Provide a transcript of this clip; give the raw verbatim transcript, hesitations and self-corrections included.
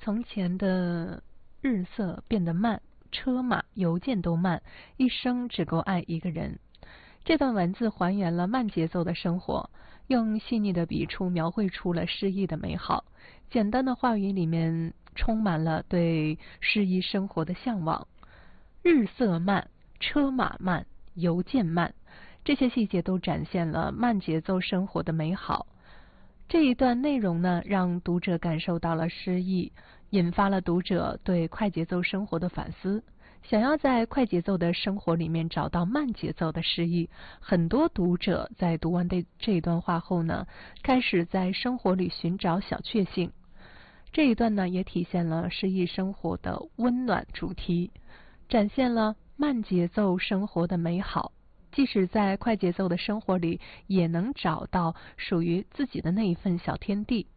从前的日色变得慢，车马邮件都慢，一生只够爱一个人。这段文字还原了慢节奏的生活，用细腻的笔触描绘出了诗意的美好。简单的话语里面充满了对诗意生活的向往。日色慢，车马慢，邮件慢，这些细节都展现了慢节奏生活的美好。这一段内容呢，让读者感受到了诗意，引发了读者对快节奏生活的反思。想要在快节奏的生活里面找到慢节奏的诗意，很多读者在读完这这一段话后呢，开始在生活里寻找小确幸。这一段呢，也体现了诗意生活的温暖主题，展现了慢节奏生活的美好。即使在快节奏的生活里，也能找到属于自己的那一份小天地。